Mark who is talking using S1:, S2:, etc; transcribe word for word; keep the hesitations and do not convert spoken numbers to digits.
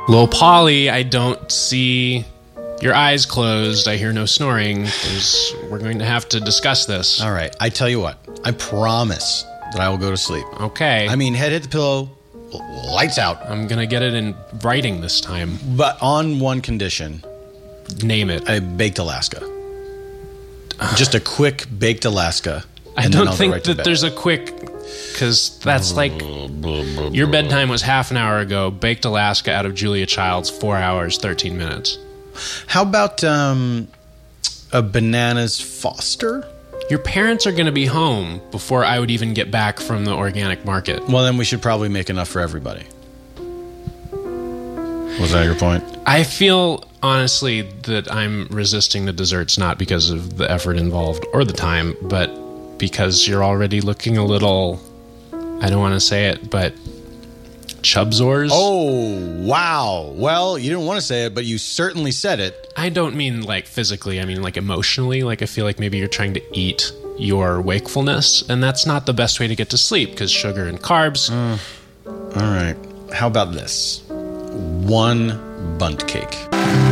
S1: Lil Polly, I don't see your eyes closed. I hear no snoring. There's, we're going to have to discuss this.
S2: All right. I tell you what. I promise that I will go to sleep.
S1: Okay.
S2: I mean, head hit the pillow, lights out.
S1: I'm going to get it in writing this time.
S2: But on one condition.
S1: Name it.
S2: A baked Alaska. Just a quick baked Alaska.
S1: I don't think right that there's a quick... Because that's like... Your bedtime was half an hour ago. Baked Alaska out of Julia Child's four hours, thirteen minutes.
S2: How about um, a Bananas Foster?
S1: Your parents are going to be home before I would even get back from the organic market.
S2: Well, then we should probably make enough for everybody. Was that your point?
S1: I feel, honestly, that I'm resisting the desserts not because of the effort involved or the time, but because you're already looking a little, I don't want to say it, but Chubzors.
S2: Oh, wow. Well, you didn't want to say it, but you certainly said it.
S1: I don't mean like physically. I mean like emotionally. Like I feel like maybe you're trying to eat your wakefulness, and that's not the best way to get to sleep because sugar and carbs.
S2: Uh, all right. How about this? One bunt cake.